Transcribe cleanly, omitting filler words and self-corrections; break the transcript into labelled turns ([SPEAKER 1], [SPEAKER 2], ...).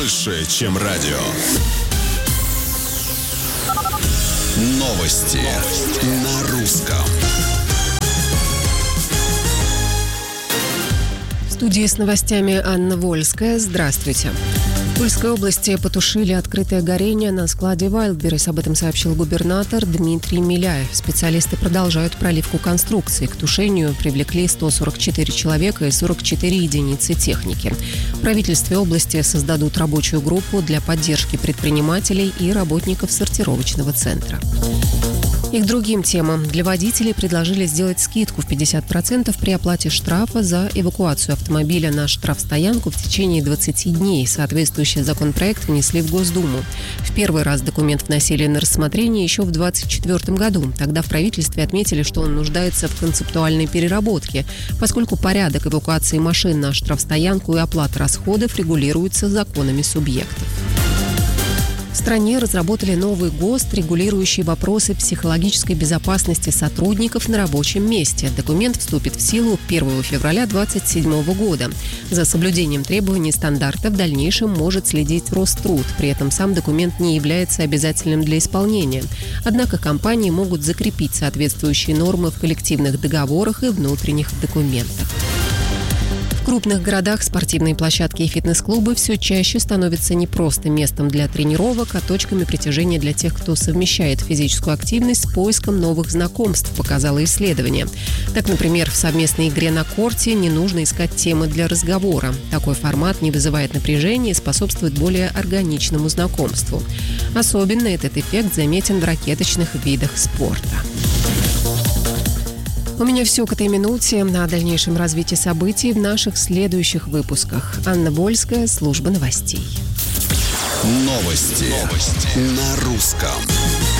[SPEAKER 1] больше, чем радио. Новости на русском.
[SPEAKER 2] В студии с новостями Анна Вольская. Здравствуйте. В Тульской области потушили открытое горение на складе Wildberries. Об этом сообщил губернатор Дмитрий Миляев. Специалисты продолжают проливку конструкции. К тушению привлекли 144 человека и 44 единицы техники. В правительстве области создадут рабочую группу для поддержки предпринимателей и работников сортировочного центра. И к другим темам. Для водителей предложили сделать скидку в 50% при оплате штрафа за эвакуацию автомобиля на штрафстоянку в течение 20 дней. Соответствующий законопроект внесли в Госдуму. В первый раз документ вносили на рассмотрение еще в 2024 году. Тогда в правительстве отметили, что он нуждается в концептуальной переработке, поскольку порядок эвакуации машин на штрафстоянку и оплата расходов регулируется законами субъектов. В стране разработали новый ГОСТ, регулирующий вопросы психологической безопасности сотрудников на рабочем месте. Документ вступит в силу 1 февраля 2027 года. За соблюдением требований стандарта в дальнейшем может следить Роструд. При этом сам документ не является обязательным для исполнения. Однако компании могут закрепить соответствующие нормы в коллективных договорах и внутренних документах. В крупных городах спортивные площадки и фитнес-клубы все чаще становятся не просто местом для тренировок, а точками притяжения для тех, кто совмещает физическую активность с поиском новых знакомств, показало исследование. Так, например, в совместной игре на корте не нужно искать темы для разговора. Такой формат не вызывает напряжения и способствует более органичному знакомству. Особенно этот эффект заметен в ракеточных видах спорта. У меня все к этой минуте. О дальнейшем развитии событий в наших следующих выпусках. Анна Вольская, служба новостей.
[SPEAKER 1] Новости на русском.